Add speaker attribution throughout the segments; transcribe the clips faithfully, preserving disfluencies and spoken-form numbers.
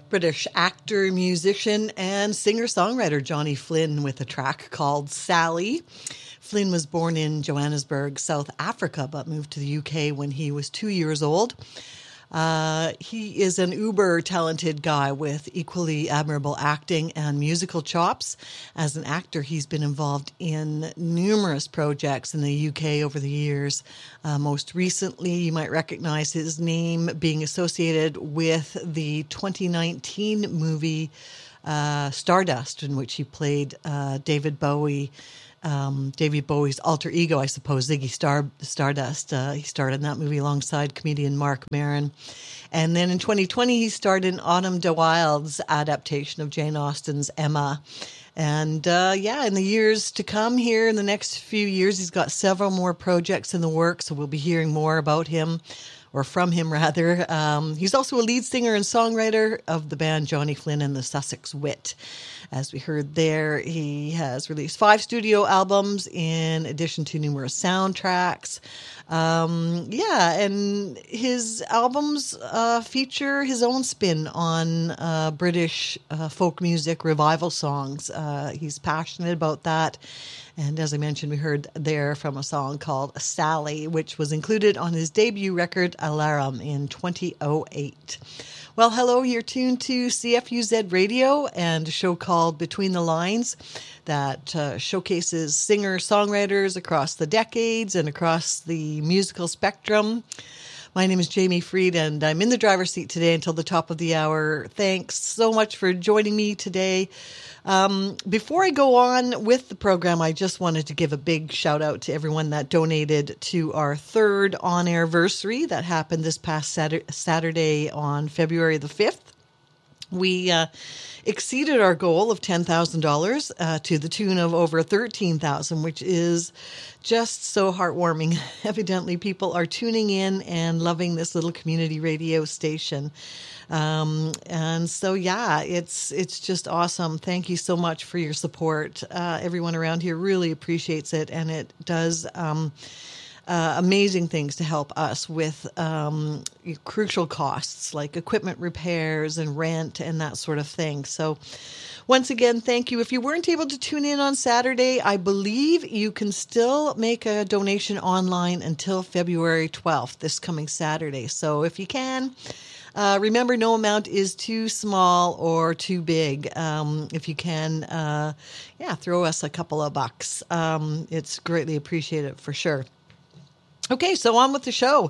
Speaker 1: British actor, musician, and singer-songwriter Johnny Flynn with a track called Sally. Flynn was born in Johannesburg, South Africa, but moved to the U K when he was two years old. Uh, he is an uber-talented guy with equally admirable acting and musical chops. As an actor, he's been involved in numerous projects in the U K over the years. Uh, most recently, you might recognize his name being associated with the twenty nineteen movie uh, Stardust, in which he played uh, David Bowie. Um, David Bowie's alter ego, I suppose, Ziggy Star, Stardust. Uh, he starred in that movie alongside comedian Mark Maron. And then in twenty twenty, he starred in Autumn de Wilde's adaptation of Jane Austen's Emma. And uh, yeah, in the years to come here, in the next few years, he's got several more projects in the works, so we'll be hearing more about him, or from him rather. Um, he's also a lead singer and songwriter of the band Johnny Flynn and the Sussex Wit. As we heard there, he has released five studio albums in addition to numerous soundtracks. Um, yeah, and his albums uh, feature his own spin on uh, British uh, folk music revival songs. Uh, he's passionate about that. And as I mentioned, we heard there from a song called Sally, which was included on his debut record, Alarum, in twenty oh eight. Well, hello, you're tuned to C F U Z Radio and a show called Between the Lines that uh, showcases singer-songwriters across the decades and across the musical spectrum. My name is Jamie Freed, and I'm in the driver's seat today until the top of the hour. Thanks so much for joining me today. Um, before I go on with the program, I just wanted to give a big shout out to everyone that donated to our third on-air versary that happened this past Saturday, Saturday on February the fifth. We uh, exceeded our goal of ten thousand dollars uh, to the tune of over thirteen thousand dollars, which is just so heartwarming. Evidently, people are tuning in and loving this little community radio station. Um, and so, yeah, it's it's just awesome. Thank you so much for your support. Uh, everyone around here really appreciates it, and it does um, uh, amazing things to help us with um, crucial costs like equipment repairs and rent and that sort of thing. So once again, thank you. If you weren't able to tune in on Saturday, I believe you can still make a donation online until February twelfth, this coming Saturday. So if you can, Uh, remember, no amount is too small or too big. Um, if you can, uh, yeah, throw us a couple of bucks. Um, it's greatly appreciated for sure. Okay, so on with the show.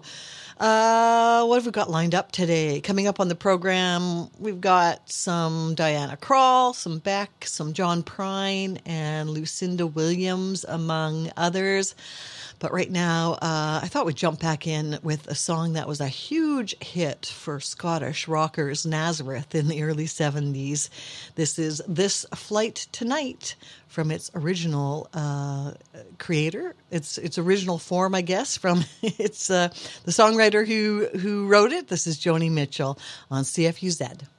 Speaker 1: Uh, what have we got lined up today? Coming up on the program, we've got some Diana Krall, some Beck, some John Prine, and Lucinda Williams, among others. But right now, uh, I thought we'd jump back in with a song that was a huge hit for Scottish rockers, Nazareth, in the early seventies. This is This Flight Tonight from its original uh, creator, its its original form, I guess, from its uh, the songwriter who, who wrote it. This is Joni Mitchell on C F U Z.